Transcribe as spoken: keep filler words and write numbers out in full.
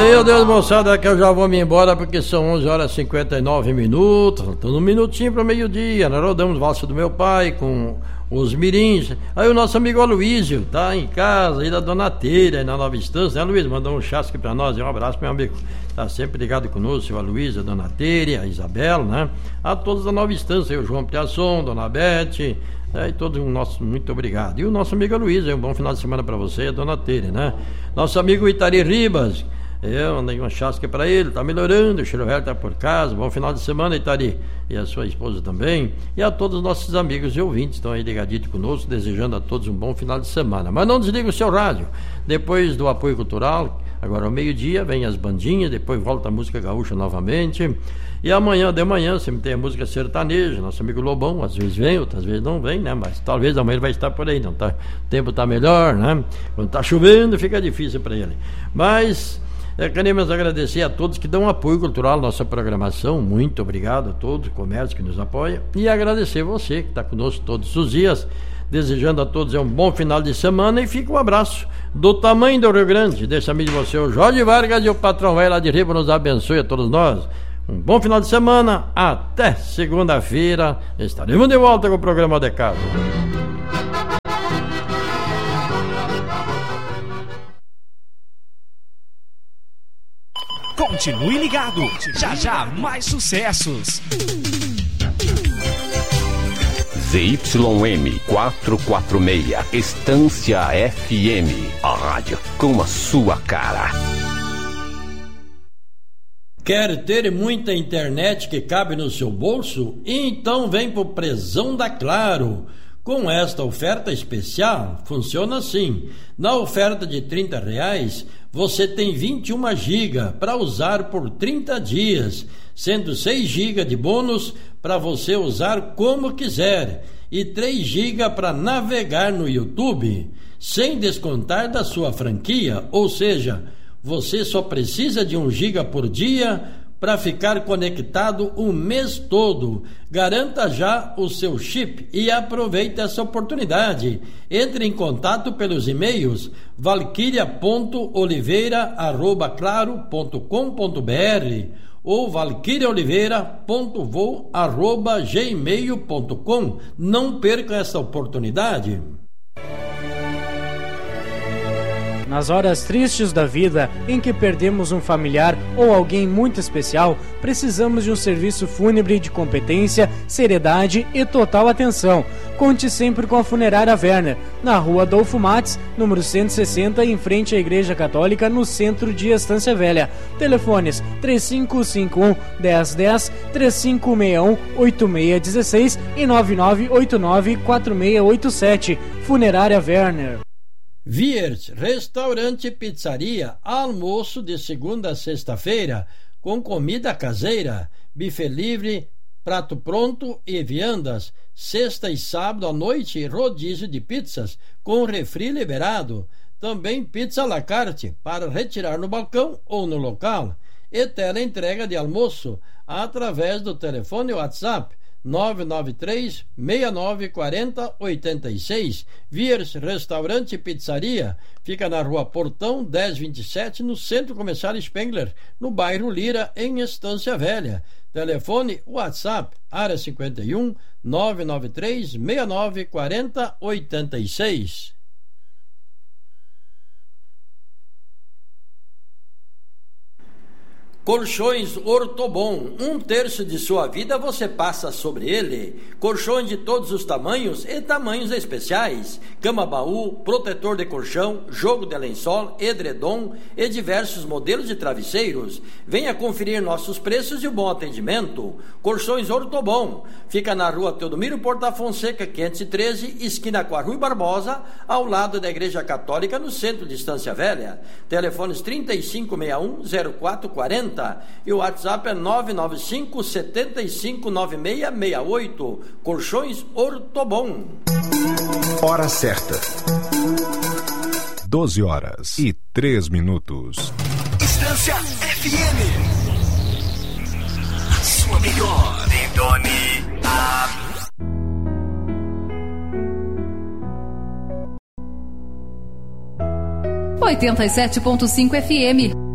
Meu Deus, moçada, que eu já vou me embora porque são onze horas e cinquenta e nove minutos. Faltando um minutinho para meio-dia. Nós rodamos Valsa do Meu Pai com os mirins. Aí o nosso amigo Aloísio tá em casa, aí da Dona Teira, aí na Nova Estância, né, Aloísio? Mandou um chasque para nós e um abraço, meu amigo. Tá sempre ligado conosco, o Aloísio, a Dona Teira, a Isabela, né? A todos da Nova Estância, aí o João Piasson, Dona Bete. É, e todo o nosso, muito obrigado. E o nosso amigo Luiz, um bom final de semana para você e a Dona Tere, né? Nosso amigo Itari Ribas, eu mandei uma chasca para ele, tá melhorando, o Chirovel tá por casa, bom final de semana, Itari, e a sua esposa também, e a todos os nossos amigos e ouvintes estão aí ligadinhos conosco, desejando a todos um bom final de semana. Mas não desliga o seu rádio, depois do apoio cultural, agora ao meio-dia, vem as bandinhas, depois volta a música gaúcha novamente. E amanhã de manhã sempre tem a música sertaneja, nosso amigo Lobão, às vezes vem, outras vezes não vem, né? Mas talvez amanhã ele vai estar por aí, não tá? O tempo tá melhor, né? Quando tá chovendo fica difícil para ele. Mas é, queremos agradecer a todos que dão apoio cultural à nossa programação. Muito obrigado a todos, o comércio que nos apoia. E agradecer você que está conosco todos os dias. Desejando a todos um bom final de semana e fica um abraço do tamanho do Rio Grande. Deixa amigo de você, o Jorge Vargas e o patrão velho lá de Riba nos abençoe a todos nós. Um bom final de semana, até segunda-feira estaremos de volta com o programa de casa. Continue ligado, já já mais sucessos. Z Y M quatrocentos e quarenta e seis, Estância F M, a rádio com a sua cara. Quer ter muita internet que cabe no seu bolso? Então vem pro Prezão da Claro. Com esta oferta especial, funciona assim. Na oferta de trinta reais, você tem vinte e um gigas para usar por trinta dias, sendo seis gigas de bônus para você usar como quiser e três gigas para navegar no YouTube, sem descontar da sua franquia, ou seja, você só precisa de um giga por dia para ficar conectado o mês todo. Garanta já o seu chip e aproveite essa oportunidade. Entre em contato pelos e-mails valquiria ponto oliveira arroba claro ponto com ponto br ou valquiria oliveira ponto voo arroba gmail ponto com. Não perca essa oportunidade. Nas horas tristes da vida, em que perdemos um familiar ou alguém muito especial, precisamos de um serviço fúnebre de competência, seriedade e total atenção. Conte sempre com a Funerária Werner, na rua Adolfo Mates, número cento e sessenta, em frente à Igreja Católica, no centro de Estância Velha. Telefones três cinco cinco um, um zero um zero, três cinco seis um, oito seis um seis e nove nove oito nove, quatro seis oito sete. Funerária Werner. Viers, restaurante e pizzaria, almoço de segunda a sexta-feira, com comida caseira, buffet livre, prato pronto e viandas, sexta e sábado à noite, rodízio de pizzas, com refri liberado, também pizza à la carte, para retirar no balcão ou no local, e teleentrega de almoço, através do telefone WhatsApp, nove nove três, seis nove quatro zero, oito seis. Viers Restaurante e Pizzaria fica na rua Portão dez vinte e sete, no Centro Comercial Spengler, no bairro Lira, em Estância Velha. Telefone WhatsApp área cinquenta e um, nove nove três, seis nove quatro zero, oito seis. Colchões Ortobon, um terço de sua vida você passa sobre ele. Colchões de todos os tamanhos e tamanhos especiais. Cama-baú, protetor de colchão, jogo de lençol, edredom e diversos modelos de travesseiros. Venha conferir nossos preços e o bom atendimento. Colchões Ortobon, fica na rua Teodomiro Porta Fonseca, quinhentos e treze, esquina com a Rui Barbosa, ao lado da Igreja Católica, no centro de Estância Velha. Telefones trinta e cinco sessenta e um, zero quatro quarenta e o WhatsApp é nove nove cinco, sete cinco nove seis seis oito. Colchões Ortobon. Hora certa. doze horas e três minutos. Estância F M. A sua melhor sintonia. oitenta e sete ponto cinco F M.